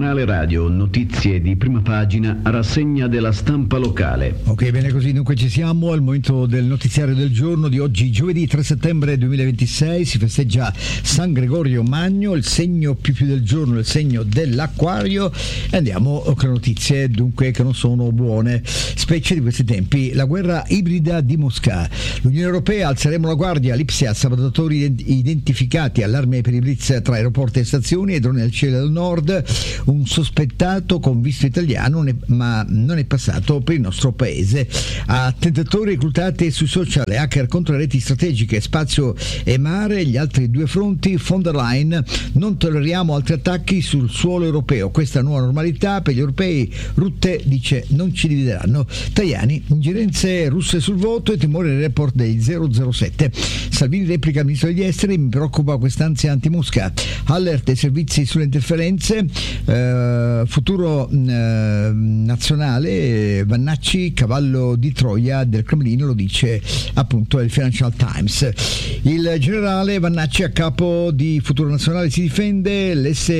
Giornale radio, notizie di prima pagina, rassegna della stampa locale. Ok, bene così, dunque ci siamo al momento del notiziario del giorno di oggi, giovedì 3 settembre 2026, si festeggia San Gregorio Magno, il segno più del giorno, il segno dell'Acquario, e andiamo con le notizie dunque che non sono buone, specie di questi tempi. La guerra ibrida di Mosca, l'Unione Europea, alzeremo la guardia, l'Ipsia, sabotatori identificati, allarme per i blitz tra aeroporti e stazioni e droni al cielo del nord, un sospettato con visto italiano ma non è passato per il nostro paese. Attentatori reclutati sui social, hacker contro le reti strategiche, spazio e mare, gli altri due fronti. Von der Leyen, non tolleriamo altri attacchi sul suolo europeo, questa nuova normalità per gli europei. Rutte dice non ci divideranno. Tajani, ingerenze russe sul voto e timore del report dei 007. Salvini replica al ministro degli esteri, mi preoccupa quest'ansia anti-Mosca. Alert ai servizi sulle interferenze, futuro nazionale, Vannacci cavallo di Troia del Cremlino, lo dice appunto il Financial Times. Il generale Vannacci, a capo di Futuro Nazionale, si difende,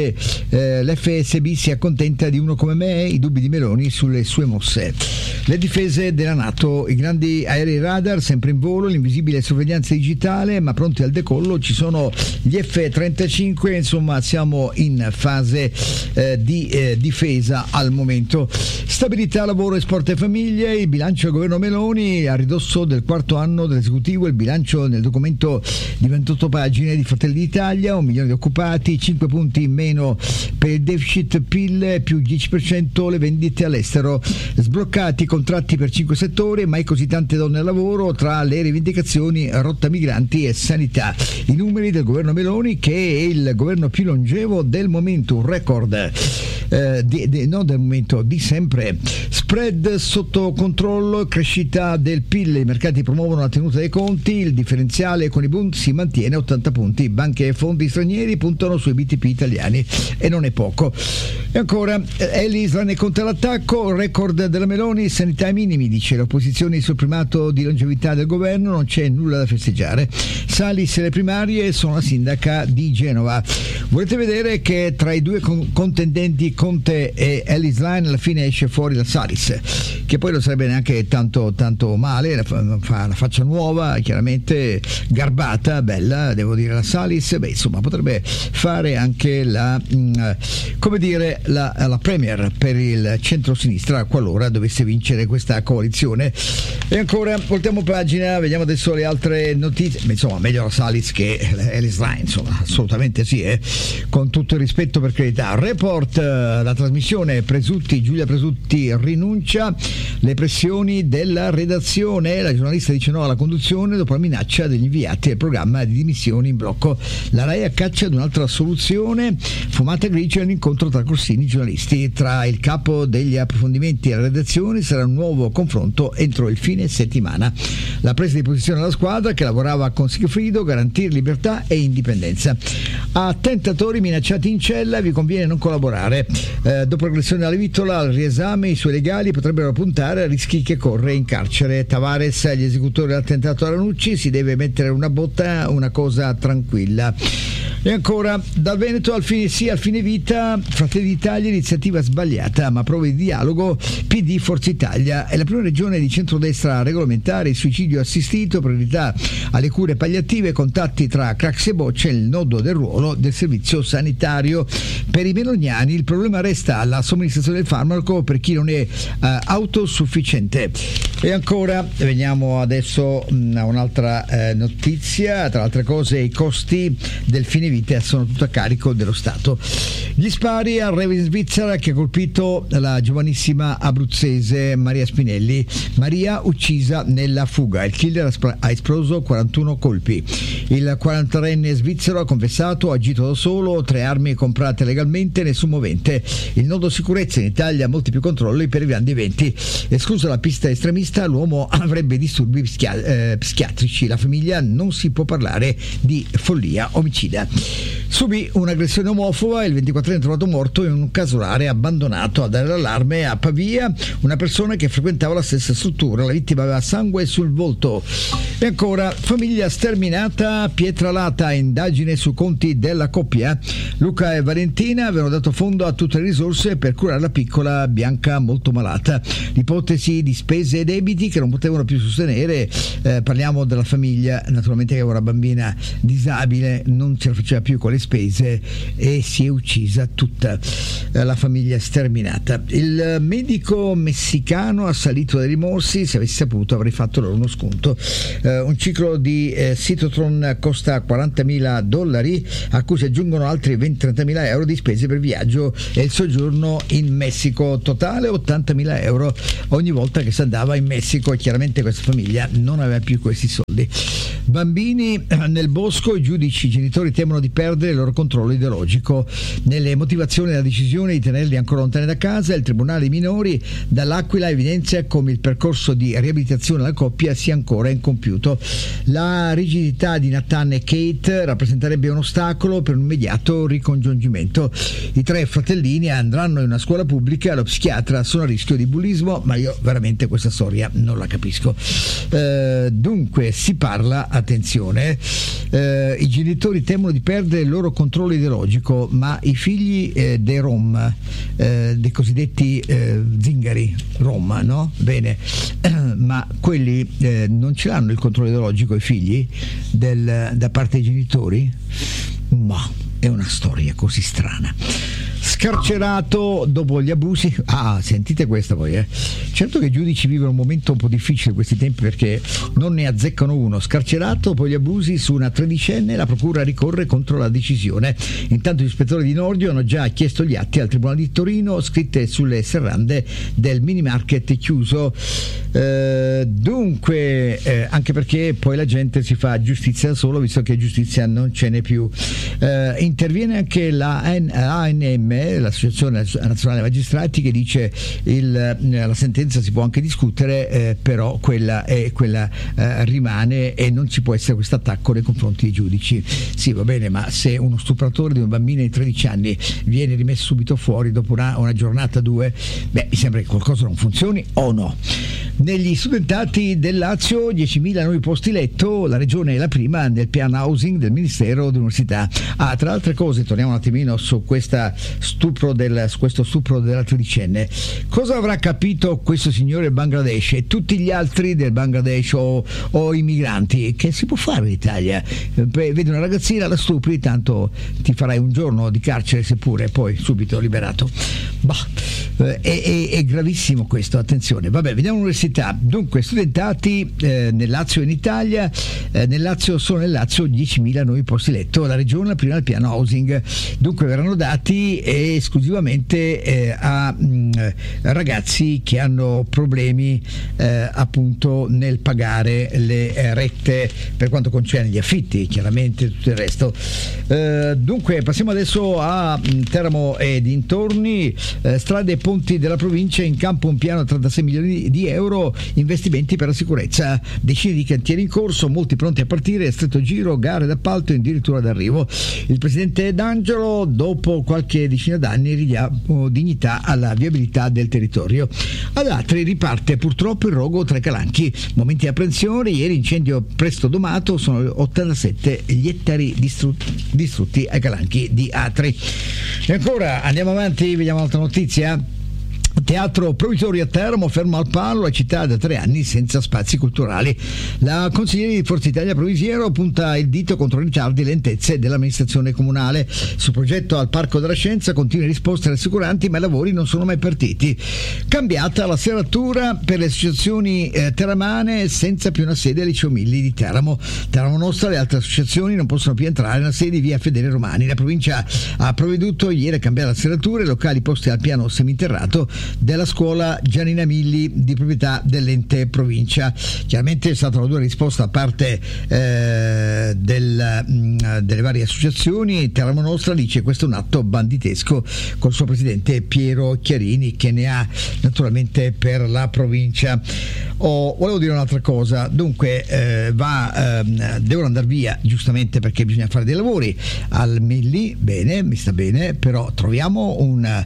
l'FSB si accontenta di uno come me, i dubbi di Meloni sulle sue mosse. Le difese della NATO, i grandi aerei radar sempre in volo, l'invisibile sorveglianza digitale, ma pronti al decollo, ci sono gli F-35, insomma siamo in fase di difesa al momento. Stabilità, lavoro, sport e famiglie, il bilancio del governo Meloni a ridosso del quarto anno dell'esecutivo, il bilancio nel documento di 28 pagine di Fratelli d'Italia, 1 milione di occupati, 5 punti in meno per il deficit PIL, più 10% le vendite all'estero, sbloccati contratti per 5 settori, mai così tante donne al lavoro, tra le rivendicazioni rotta migranti e sanità. I numeri del governo Meloni, che è il governo più longevo del momento, un record non del momento, di sempre. Spread sotto controllo, crescita del PIL, i mercati promuovono la tenuta dei conti, il differenziale con i Bund si mantiene a 80 punti, banche e fondi stranieri puntano sui BTP italiani e non è poco. E ancora Israele contro l'attacco, record della Meloni, sanità ai minimi, dice l'opposizione sul primato di longevità del governo, non c'è nulla da festeggiare. Salis e le primarie, sono la sindaca di Genova. Volete vedere che tra i due contendenti Conte e Elly Schlein alla fine esce fuori la Salis, che poi non sarebbe neanche tanto male, fa una faccia nuova, chiaramente garbata, bella, devo dire, la Salis, insomma potrebbe fare anche la premier per il centro-sinistra qualora dovesse vincere questa coalizione. E ancora voltiamo pagina, vediamo adesso le altre notizie. Insomma, meglio la Salis che Elly Schlein, insomma, assolutamente sì, con tutto il rispetto, per carità. Report, la trasmissione Giulia Presutti rinuncia, le pressioni della redazione, la giornalista dice no alla conduzione dopo la minaccia degli inviati al programma di dimissioni in blocco. La Rai a caccia di un'altra soluzione, fumata grigia, un incontro tra Corsini e giornalisti. Tra il capo degli approfondimenti e la redazione sarà un nuovo confronto entro il fine settimana. La presa di posizione della squadra, che lavorava con Sigfrido, garantire libertà e indipendenza. A tentatori minacciati in cella vi conviene non collaborare. Dopo l'aggressione alla Vittola, al riesame, i suoi legali potrebbero puntare a rischi che corre in carcere. Tavares, agli esecutori dell'attentato a Ranucci, si deve mettere una botta, una cosa tranquilla. E ancora, dal Veneto al fine vita, Fratelli d'Italia, iniziativa sbagliata, ma prove di dialogo, PD, Forza Italia. È la prima regione di centrodestra a regolamentare il suicidio assistito, priorità alle cure palliative, contatti tra Craxi e Boccia, il nodo del ruolo del servizio sanitario. Per i meloniani il problema resta la somministrazione del farmaco per chi non è autosufficiente. E ancora, veniamo adesso a un'altra notizia, tra altre cose i costi del fine vita sono tutto a carico dello Stato. Gli spari al rave in Svizzera che ha colpito la giovanissima abruzzese Maria Spinelli. Maria uccisa nella fuga, il killer ha esploso 41 colpi. Il 43enne svizzero ha confessato, ha agito da solo, 3 armi comprate legalmente, nessun movente. Il nodo sicurezza in Italia, molti più controlli per i grandi eventi. Esclusa la pista estremista, l'uomo avrebbe disturbi psichiatrici. La famiglia, non si può parlare di follia omicida. Subì un'aggressione omofoba e il 24enne trovato morto in un casolare abbandonato. A dare l'allarme a Pavia una persona che frequentava la stessa struttura. La vittima aveva sangue sul volto. E ancora, famiglia sterminata, Pietralata, indagine su conti della coppia. Luca e Valentina avevano dato fondo a tutte le risorse per curare la piccola Bianca molto malata. L'ipotesi di spese e debiti che non potevano più sostenere, parliamo della famiglia naturalmente che aveva una bambina disabile, non ce la faceva più con le spese e si è uccisa tutta la famiglia sterminata. Il medico messicano ha salito dai rimorsi, se avessi saputo avrei fatto loro uno sconto. Un ciclo di Cytotron costa $40.000, a cui si aggiungono altri 20-30.000 euro di spese per viaggio e il soggiorno in Messico, totale €80.000 ogni volta che si andava in Messico, e chiaramente questa famiglia non aveva più questi soldi. Bambini nel bosco, i giudici, i genitori temono di perdere il loro controllo ideologico. Nelle motivazioni della decisione di tenerli ancora lontani da casa, il Tribunale dei minori dall'Aquila evidenzia come il percorso di riabilitazione della coppia sia ancora incompiuto. La rigidità di Nathan e Kate rappresenterebbe un ostacolo per un immediato ricongiungimento. I 3 fratellini andranno in una scuola pubblica, lo psichiatra sono a rischio di bullismo, ma io veramente questa storia non la capisco. Dunque si parla, attenzione, i genitori temono di perdere il loro controllo ideologico, ma i figli dei Rom, dei cosiddetti zingari Rom, no? Bene, ma quelli non ce l'hanno il controllo ideologico, i figli da parte dei genitori? Ma è una storia così strana. Scarcerato dopo gli abusi. Sentite questa poi, certo che i giudici vivono un momento un po' difficile in questi tempi, perché non ne azzeccano uno. Scarcerato dopo gli abusi su una tredicenne, la procura ricorre contro la decisione. Intanto gli ispettori di Nordio hanno già chiesto gli atti al Tribunale di Torino, scritte sulle serrande del mini market chiuso. Dunque, anche perché poi la gente si fa giustizia da solo, visto che giustizia non ce n'è più. Interviene anche la ANM, l'Associazione Nazionale Magistrati, che dice la sentenza si può anche discutere, però quella rimane e non ci può essere questo attacco nei confronti dei giudici. Sì, va bene, ma se uno stupratore di un bambino di 13 anni viene rimesso subito fuori dopo una giornata, 2, mi sembra che qualcosa non funzioni, o no? Negli studentati del Lazio 10.000 nuovi posti letto, la regione è la prima nel piano housing del Ministero dell'Università. Tra altre cose, torniamo un attimino su questo stupro della tredicenne. Cosa avrà capito questo signore Bangladesh e tutti gli altri del Bangladesh o i migranti? Che si può fare in Italia? Vedi una ragazzina, la stupri, tanto ti farai un giorno di carcere, seppure poi subito liberato. È gravissimo questo, attenzione. Vabbè, vediamo l'università. Dunque, studentati nel Lazio e in Italia. Nel Lazio 10.000 nuovi posti letto, la regione la prima al piano housing. Dunque verranno dati esclusivamente a ragazzi che hanno problemi appunto nel pagare le rette per quanto concerne gli affitti, chiaramente tutto il resto. Dunque passiamo adesso a Teramo e dintorni. Strade e ponti della provincia, in campo un piano a 36 milioni di euro, investimenti per la sicurezza, decine di cantieri in corso, molti pronti a partire, stretto giro, gare d'appalto e addirittura d'arrivo. Il presidente D'Angelo, dopo qualche decina d'anni, ridà dignità alla viabilità del territorio. Ad altri riparte purtroppo il rogo tra i calanchi, momenti di apprensione. Ieri incendio presto domato, sono 87 gli ettari distrutti ai calanchi di Atri. E ancora andiamo avanti, vediamo un'altra notizia. Teatro Provitorio a Teramo, fermo al palo, la città da 3 anni senza spazi culturali. La consigliera di Forza Italia Provisiero punta il dito contro i ritardi e lentezze dell'amministrazione comunale. Sul progetto al Parco della Scienza continue risposte rassicuranti, ma i lavori non sono mai partiti. Cambiata la serratura per le associazioni teramane, senza più una sede al Liceo Milli di Teramo. Teramo Nostra, le altre associazioni non possono più entrare nella sede di via Fedele Romani. La provincia ha provveduto ieri a cambiare la serratura, i locali posti al piano seminterrato della scuola Giannina Milli di proprietà dell'ente provincia. Chiaramente è stata una dura risposta a parte delle varie associazioni. Teramo Nostra dice questo è un atto banditesco, col suo presidente Piero Chiarini che ne ha naturalmente per la provincia. Volevo dire un'altra cosa, dunque devono andare via giustamente perché bisogna fare dei lavori al Milli, bene, mi sta bene, però troviamo una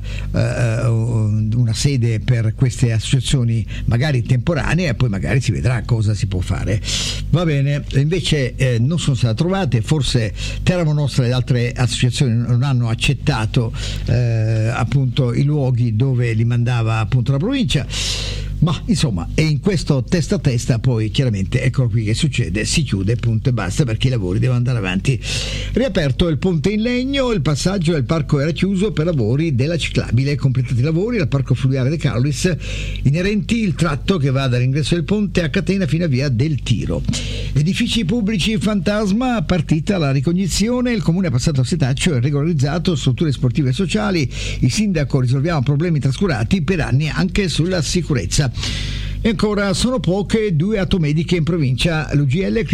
sede per queste associazioni magari temporanee e poi magari si vedrà cosa si può fare. Va bene, invece non sono state trovate, forse Teramo Nostra e altre associazioni non hanno accettato appunto i luoghi dove li mandava appunto la provincia. Ma insomma, e in questo testa a testa poi chiaramente eccolo qui che succede, si chiude, punto e basta, perché i lavori devono andare avanti. Riaperto il ponte in legno, il passaggio del parco era chiuso per lavori della ciclabile, completati i lavori al parco fluviale De Carolis inerenti il tratto che va dall'ingresso del ponte a catena fino a via del Tiro. Edifici pubblici fantasma, partita la ricognizione, il comune ha passato a setaccio e regolarizzato strutture sportive e sociali, il sindaco risolviamo problemi trascurati per anni anche sulla sicurezza. E ancora sono poche 2 automediche in provincia, l'UGL